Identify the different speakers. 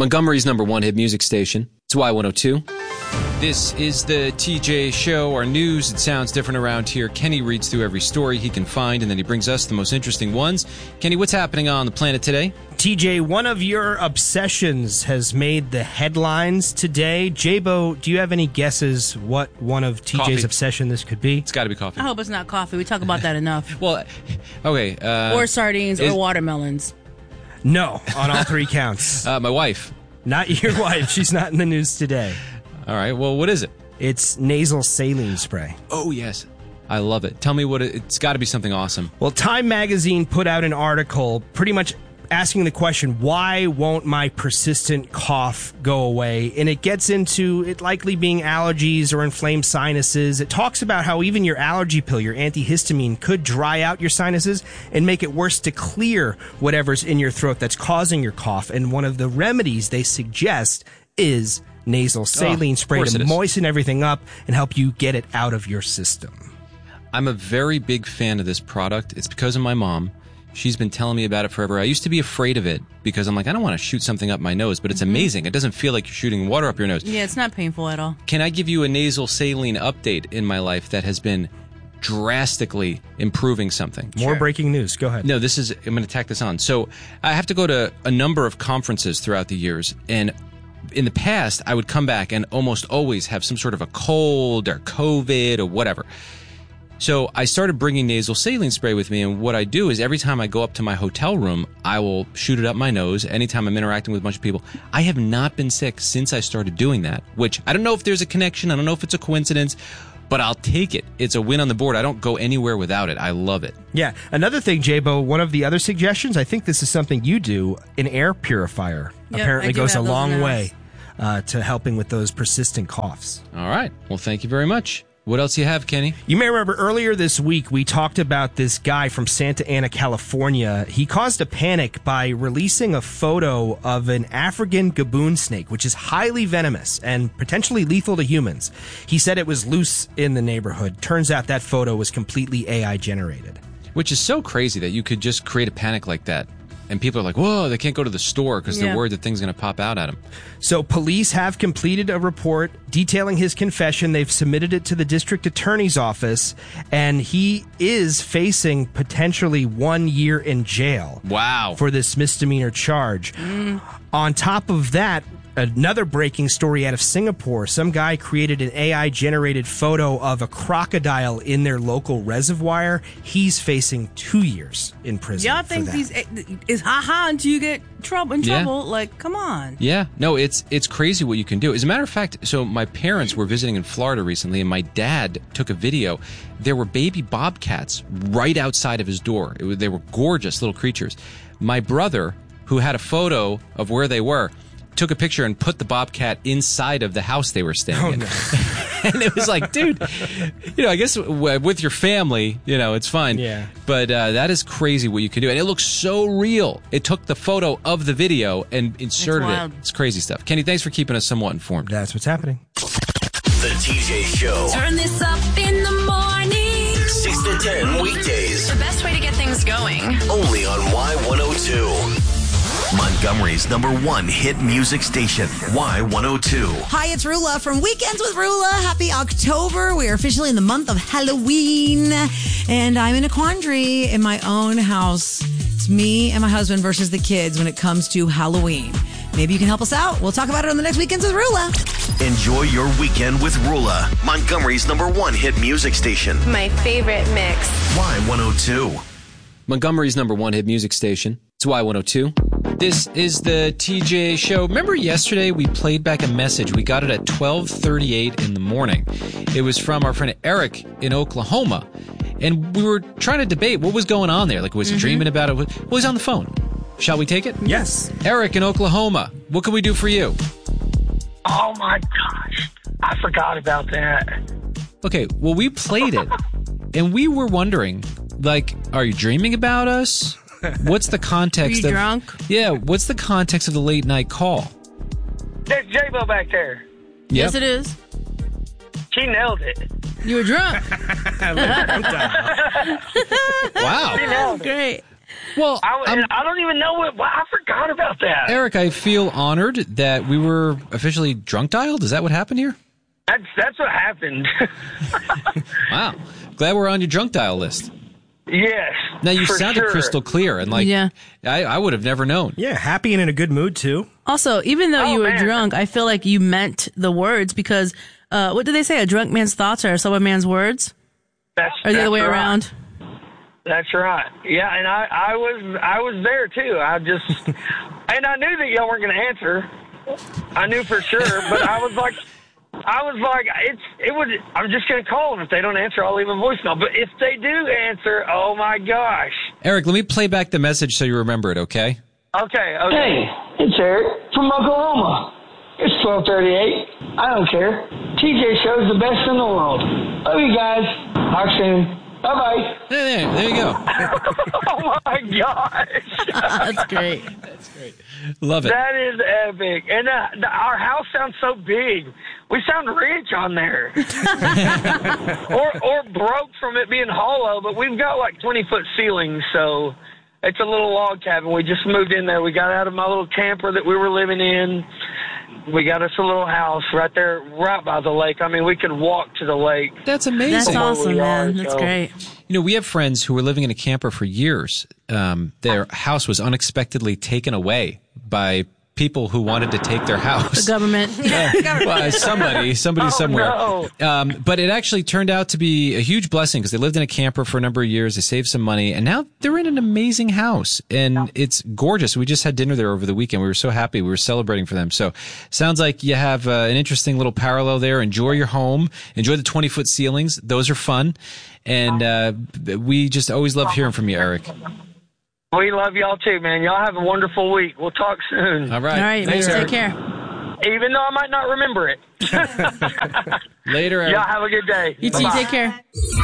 Speaker 1: Montgomery's number one hit music station. It's Y102. This is the TJ Show. Our news, it sounds different around here. Kenny reads through every story he can find, and then he brings us the most interesting ones. Kenny, what's happening on the planet today?
Speaker 2: TJ, one of your obsessions has made the headlines today. Jabo, do you have any guesses what one of TJ's
Speaker 1: Coffee.
Speaker 2: obsession this could be?
Speaker 1: It's got to be coffee.
Speaker 3: I hope it's not coffee. We talk about that enough.
Speaker 1: Well, okay.
Speaker 3: Or sardines or watermelons.
Speaker 2: No, on all three counts.
Speaker 1: My wife.
Speaker 2: Not your wife. She's not in the news today.
Speaker 1: All right. Well, what is it?
Speaker 2: It's nasal saline spray.
Speaker 1: Oh, yes. I love it. Tell me what it's got to be something awesome.
Speaker 2: Well, Time Magazine put out an article pretty much asking the question, why won't my persistent cough go away? And it gets into it likely being allergies or inflamed sinuses. It talks about how even your allergy pill, your antihistamine, could dry out your sinuses and make it worse to clear whatever's in your throat that's causing your cough. And one of the remedies they suggest is nasal saline spray to moisten everything up and help you get it out of your system.
Speaker 1: I'm a very big fan of this product. It's because of my mom. She's been telling me about it forever. I used to be afraid of it because I'm like, I don't want to shoot something up my nose, but it's amazing. It doesn't feel like you're shooting water up your nose.
Speaker 3: Yeah, it's not painful at all.
Speaker 1: Can I give you a nasal saline update in my life that has been drastically improving something?
Speaker 2: More breaking news. Go ahead.
Speaker 1: No, I'm going to tack this on. So I have to go to a number of conferences throughout the years, and in the past, I would come back and almost always have some sort of a cold or COVID or whatever. So I started bringing nasal saline spray with me, and what I do is every time I go up to my hotel room, I will shoot it up my nose anytime I'm interacting with a bunch of people. I have not been sick since I started doing that, which I don't know if there's a connection. I don't know if it's a coincidence, but I'll take it. It's a win on the board. I don't go anywhere without it. I love it.
Speaker 2: Yeah. Another thing, Jabo, one of the other suggestions, I think this is something you do, an air purifier.
Speaker 3: Yep,
Speaker 2: apparently goes a long
Speaker 3: now.
Speaker 2: way to helping with those persistent coughs.
Speaker 1: All right. Well, thank you very much. What else you have, Kenny?
Speaker 2: You may remember earlier this week we talked about this guy from Santa Ana, California. He caused a panic by releasing a photo of an African gaboon snake, which is highly venomous and potentially lethal to humans. He said it was loose in the neighborhood. Turns out that photo was completely AI generated.
Speaker 1: Which is so crazy that you could just create a panic like that. And people are like, whoa, they can't go to the store because they're worried that things are going to pop out at them.
Speaker 2: So police have completed a report detailing his confession. They've submitted it to the district attorney's office, and he is facing potentially 1 year in jail.
Speaker 1: Wow.
Speaker 2: For this misdemeanor charge. On top of that, another breaking story out of Singapore. Some guy created an AI-generated photo of a crocodile in their local reservoir. He's facing 2 years in prison.
Speaker 3: Y'all think is ha-ha until you get in trouble? Like, come on.
Speaker 1: Yeah. No, it's crazy what you can do. As a matter of fact, so my parents were visiting in Florida recently, and my dad took a video. There were baby bobcats right outside of his door. They were gorgeous little creatures. My brother, who had a photo of where they were, took a picture and put the bobcat inside of the house they were staying in.
Speaker 2: No.
Speaker 1: And it was like, dude, I guess with your family, it's fine.
Speaker 2: Yeah.
Speaker 1: But that is crazy what you can do. And it looks so real. It took the photo of the video and inserted it. It's crazy stuff. Kenny, thanks for keeping us somewhat informed.
Speaker 2: That's what's happening.
Speaker 4: The TJ Show.
Speaker 5: Turn this up in the morning.
Speaker 4: 6 to 10 weekdays.
Speaker 5: The best way to get things going.
Speaker 4: Only on Y102. Montgomery's number one hit music station, Y102.
Speaker 6: Hi, it's Rula from Weekends with Rula. Happy October. We are officially in the month of Halloween. And I'm in a quandary in my own house. It's me and my husband versus the kids when it comes to Halloween. Maybe you can help us out. We'll talk about it on the next Weekends with Rula.
Speaker 4: Enjoy your weekend with Rula, Montgomery's number one hit music station.
Speaker 7: My favorite mix.
Speaker 4: Y102.
Speaker 1: Montgomery's number one hit music station. It's Y102. This is the TJ Show. Remember yesterday we played back a message. We got it at 12:38 in the morning. It was from our friend Eric in Oklahoma. And we were trying to debate what was going on there. Like, was he dreaming about it? Well, he's on the phone. Shall we take it?
Speaker 2: Yes.
Speaker 1: Eric in Oklahoma, what can we do for you?
Speaker 8: Oh, my gosh. I forgot about that.
Speaker 1: Okay, well, we played it, and we were wondering, like, are you dreaming about us? What's the context
Speaker 3: Are you drunk?
Speaker 1: Yeah, what's the context of the late night call?
Speaker 8: There's J-Bo back there.
Speaker 3: Yes, it is.
Speaker 8: She nailed it.
Speaker 3: You were drunk.
Speaker 1: Wow.
Speaker 8: She nailed it.
Speaker 3: Great.
Speaker 1: Well,
Speaker 8: I don't even know I forgot about that. Yeah.
Speaker 1: Eric, I feel honored that we were officially drunk dialed. Is that what happened here?
Speaker 8: That's what happened.
Speaker 1: Wow. Glad we're on your drunk dial list.
Speaker 8: Yes.
Speaker 1: Now, you
Speaker 8: for
Speaker 1: sounded
Speaker 8: sure.
Speaker 1: crystal clear, and like,
Speaker 3: Yeah.
Speaker 1: I would have never known.
Speaker 2: Yeah, happy and in a good mood, too.
Speaker 3: Also, even though
Speaker 8: Oh,
Speaker 3: you were
Speaker 8: man.
Speaker 3: drunk, I feel like you meant the words because what do they say? A drunk man's thoughts are a sober man's words? Or the other way
Speaker 8: right.
Speaker 3: around?
Speaker 8: That's right. Yeah, and I was there too. And I knew that y'all weren't going to answer. I knew for sure, but I was like, I'm just going to call them. If they don't answer, I'll leave a voicemail. But if they do answer, oh my gosh.
Speaker 1: Eric, let me play back the message so you remember it, okay?
Speaker 8: Okay.
Speaker 7: Hey, it's Eric from Oklahoma. It's 12:38. I don't care. TJ Show's the best in the world. Love you guys. Talk soon. Bye-bye.
Speaker 1: There you go.
Speaker 8: Oh my gosh.
Speaker 3: That's great.
Speaker 1: Love it.
Speaker 8: That is epic. And our house sounds so big. We sound rich on there. or broke from it being hollow, but we've got like 20-foot ceilings, so it's a little log cabin. We just moved in there. We got out of my little camper that we were living in. We got us a little house right there, right by the lake. I mean, we could walk to the lake.
Speaker 1: That's amazing.
Speaker 3: That's
Speaker 8: where
Speaker 3: awesome,
Speaker 8: we are,
Speaker 3: man. That's
Speaker 8: so-
Speaker 3: great.
Speaker 1: You know, we have friends who were living in a camper for years. Their house was unexpectedly taken away by people who wanted to take their house.
Speaker 3: The government.
Speaker 1: Well, somebody somewhere.
Speaker 8: no.
Speaker 1: But it actually turned out to be a huge blessing because they lived in a camper for a number of years. They saved some money, and now they're in an amazing house, and it's gorgeous. We just had dinner there over the weekend. We were so happy. We were celebrating for them. So sounds like you have an interesting little parallel there. Enjoy your home. Enjoy the 20-foot ceilings. Those are fun. And we just always love hearing from you, Eric.
Speaker 8: We love y'all too, man. Y'all have a wonderful week. We'll talk soon.
Speaker 1: All right.
Speaker 3: All right, man.
Speaker 1: Thanks,
Speaker 3: Take
Speaker 1: Eric.
Speaker 3: care.
Speaker 8: Even though I might not remember it.
Speaker 1: Later, Eric.
Speaker 8: Y'all have a good day.
Speaker 3: You too.
Speaker 8: Bye-bye.
Speaker 3: Take care.